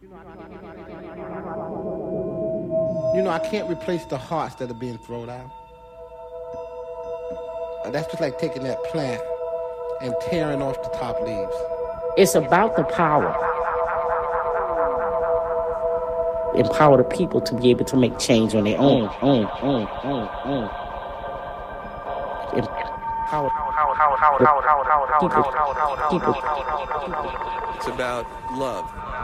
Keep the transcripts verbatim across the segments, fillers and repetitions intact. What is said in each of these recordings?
You know, I can't replace the hearts that are being thrown out. That's just like taking that plant and tearing off the top leaves. It's about the power. Empower the people to be able to make change on their own. own, own, own, own. Empower people. people. It's about love.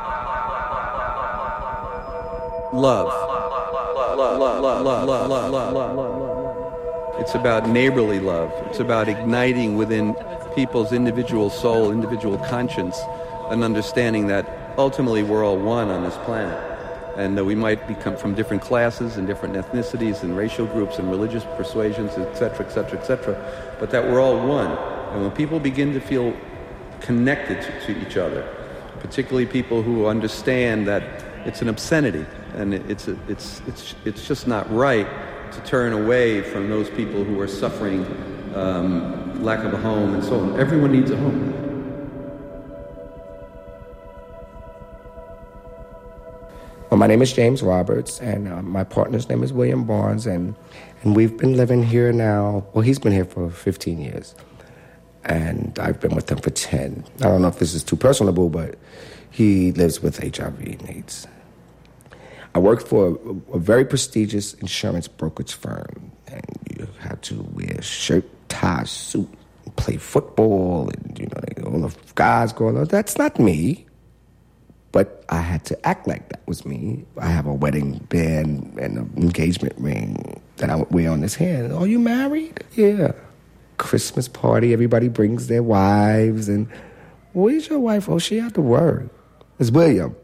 Love. Love, love, love, love, love, love, love. It's about neighborly love. It's about igniting within people's individual soul, individual conscience, an understanding that ultimately we're all one on this planet. And that we might become from different classes and different ethnicities and racial groups and religious persuasions, et cetera, et cetera, et cetera, but that we're all one. And when people begin to feel connected to, to each other, particularly people who understand that it's an obscenity and it's a, it's it's it's just not right to turn away from those people who are suffering um, lack of a home and so on. Everyone needs a home. Well, my name is James Roberts, and uh, my partner's name is William Barnes, and, and we've been living here now, well, he's been here for fifteen years, and I've been with him for ten. I don't know if this is too personable, but he lives with H I V and AIDS. I work for a, a very prestigious insurance brokerage firm, and you have to wear shirt, tie, suit, and play football, and, you know, all the guys going on. That's not me. But I had to act like that was me. I have a wedding band and an engagement ring that I wear on this hand. Are you married? Yeah. Christmas party, everybody brings their wives. And where's your wife? Oh, she had to work. It's William.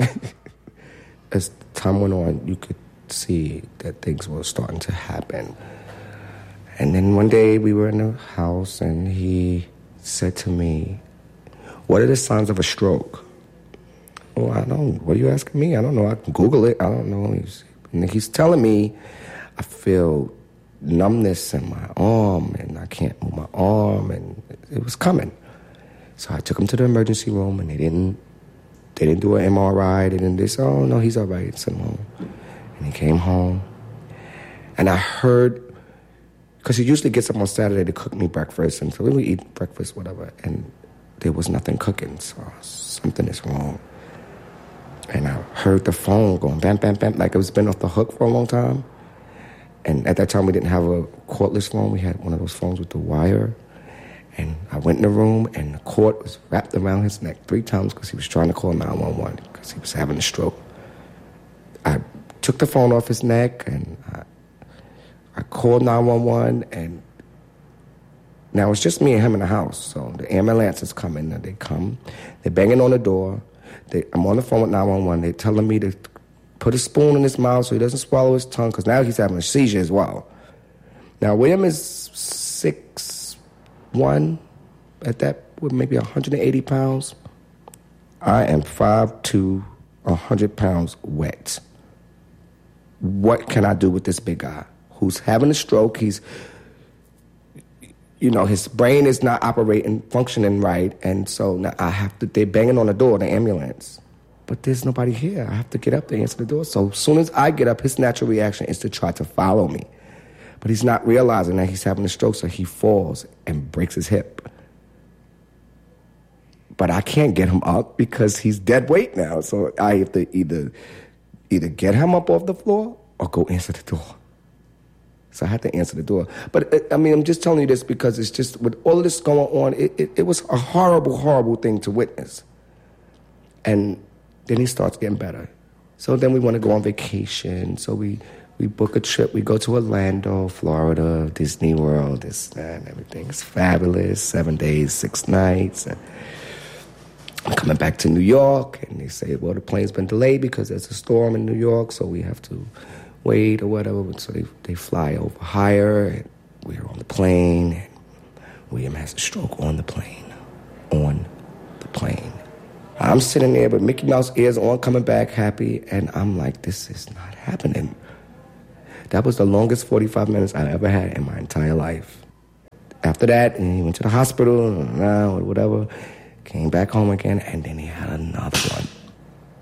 As time went on, you could see that things were starting to happen. And then one day we were in the house and he said to me, what are the signs of a stroke? Well, I don't, what are you asking me? I don't know. I can Google it. I don't know. He's, and he's telling me I feel numbness in my arm and I can't move my arm and it was coming. So I took him to the emergency room and they didn't, they didn't do an M R I. They didn't, they said, oh, no, he's all right. Send him home. And he came home and I heard, because he usually gets up on Saturday to cook me breakfast and so we would eat breakfast, whatever, and there was nothing cooking. So something is wrong. And I heard the phone going bam, bam, bam, like it was been off the hook for a long time. And at that time, we didn't have a cordless phone. We had one of those phones with the wire. And I went in the room, and the cord was wrapped around his neck three times because he was trying to call nine one one because he was having a stroke. I took the phone off his neck, and I, I called nine one one, and now it's just me and him in the house. So the ambulance is coming, and they come. They're banging on the door. They, I'm on the phone with nine one one. They're telling me to put a spoon in his mouth so he doesn't swallow his tongue, because now he's having a seizure as well. Now, William is six one at that, with maybe one hundred eighty pounds. I am five two, one hundred pounds wet. What can I do with this big guy who's having a stroke? He's, you know, his brain is not operating, functioning right, and so now I have to, they're banging on the door, the ambulance. But there's nobody here. I have to get up there and answer the door. So as soon as I get up, his natural reaction is to try to follow me. But he's not realizing that he's having a stroke, so he falls and breaks his hip. But I can't get him up because he's dead weight now. So I have to either either get him up off the floor or go answer the door. So I had to answer the door. But, I mean, I'm just telling you this because it's just, with all of this going on, it, it, it was a horrible, horrible thing to witness. And then he starts getting better. So then we want to go on vacation. So we, we book a trip. We go to Orlando, Florida, Disney World, this, that, and everything. It's fabulous. Seven days, six nights. And I'm coming back to New York, and they say, well, the plane's been delayed because there's a storm in New York, so we have to wait or whatever. So they, they fly over higher, and we're on the plane, and William has a stroke on the plane. On the plane. I'm sitting there with Mickey Mouse ears on, coming back happy, and I'm like, this is not happening. That was the longest forty-five minutes I ever had in my entire life. After that, and he went to the hospital, or whatever, came back home again, and then he had another one.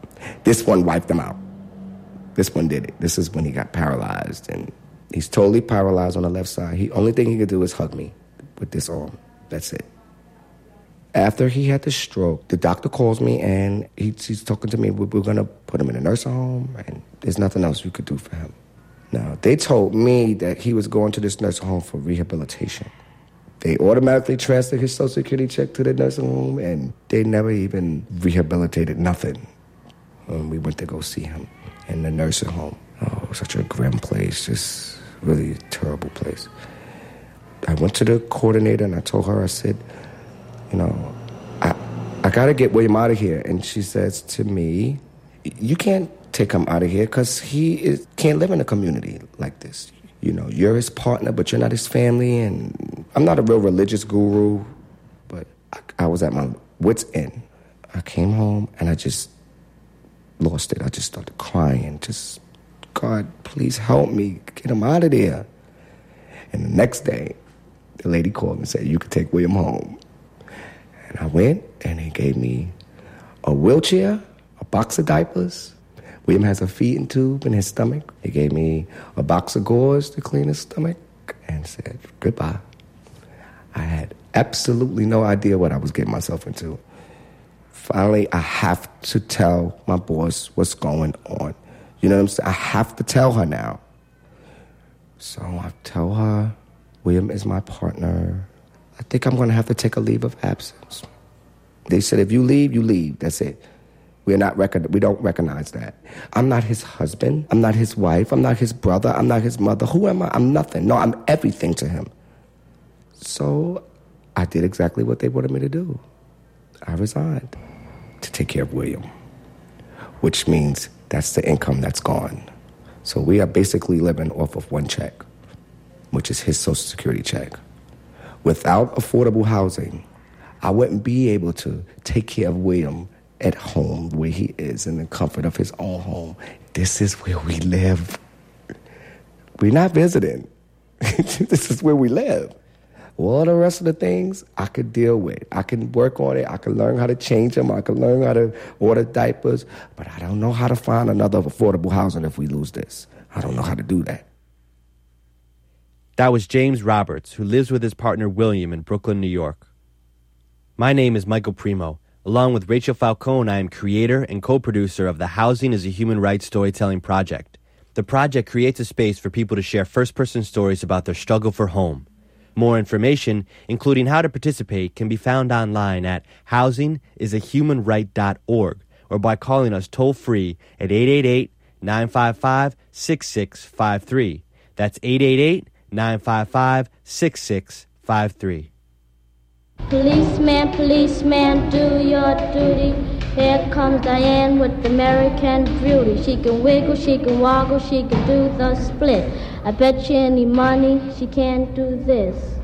This one wiped him out. This one did it. This is when he got paralyzed, and he's totally paralyzed on the left side. The only thing he could do is hug me with this arm. That's it. After he had the stroke, the doctor calls me, and he, he's talking to me. We're, we're going to put him in a nursing home, and there's nothing else we could do for him. Now, they told me that he was going to this nursing home for rehabilitation. They automatically transferred his Social Security check to the nursing home, and they never even rehabilitated nothing. When we went to go see him in the nursing home. Oh, such a grim place, just really a terrible place. I went to the coordinator, and I told her, I said, you know, I I got to get William out of here. And she says to me, you can't take him out of here because he is, can't live in a community like this. You know, you're his partner, but you're not his family. And I'm not a real religious guru, but I, I was at my wit's end. I came home, and I just lost it. I just started crying. Just, God, please help me. Get him out of there. And the next day, the lady called and said, you could take William home. And I went, and he gave me a wheelchair, a box of diapers. William has a feeding tube in his stomach. He gave me a box of gauze to clean his stomach and said goodbye. I had absolutely no idea what I was getting myself into. Finally, I have to tell my boss what's going on. You know what I'm saying? I have to tell her now. So I tell her, William is my partner. I think I'm going to have to take a leave of absence. They said, if you leave, you leave. That's it. We're not rec- we don't recognize that. I'm not his husband. I'm not his wife. I'm not his brother. I'm not his mother. Who am I? I'm nothing. No, I'm everything to him. So I did exactly what they wanted me to do. I resigned to take care of William, which means that's the income that's gone. So we are basically living off of one check, which is his Social Security check. Without affordable housing, I wouldn't be able to take care of William at home where he is in the comfort of his own home. This is where we live. We're not visiting. This is where we live. All the rest of the things I could deal with. I can work on it. I can learn how to change them. I can learn how to order diapers. But I don't know how to find another affordable housing if we lose this. I don't know how to do that. That was James Roberts, who lives with his partner William in Brooklyn, New York. My name is Michael Primo. Along with Rachel Falcone, I am creator and co-producer of the Housing is a Human Rights Storytelling Project. The project creates a space for people to share first-person stories about their struggle for home. More information, including how to participate, can be found online at housing is a human right dot org or by calling us toll-free at eight eight eight, nine five five, six six five three. That's eight eight eight, nine five five, six six five three. Policeman, policeman, do your duty. Here comes Diane with American Beauty. She can wiggle, she can woggle, she can do the split. I bet you any money she can't do this.